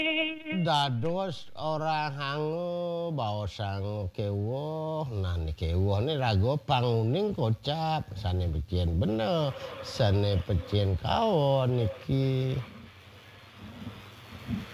Dados ora hangu baosang kewuh nani kewuh ni rago panguning kocap sane becien bener sane becien kawon iki